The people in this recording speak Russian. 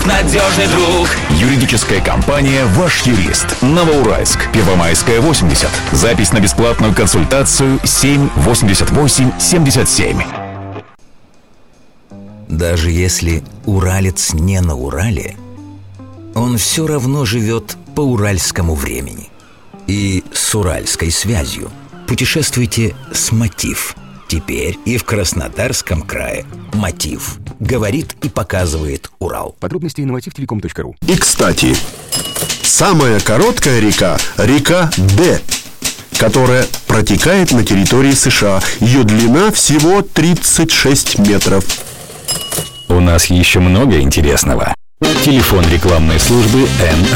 надежный друг. Юридическая компания «Ваш юрист». Новоуральск, Первомайская, 80. Запись на бесплатную консультацию 788-77. Даже если уралец не на Урале, он все равно живет по уральскому времени. И с уральской связью путешествуйте с «Мотив». Теперь и в Краснодарском крае «Мотив» говорит и показывает Урал. Подробности на motivtelecom.ru. И, кстати, самая короткая река – река Д, которая протекает на территории США. Ее длина всего 36 метров. У нас еще много интересного. Телефон рекламной службы Н.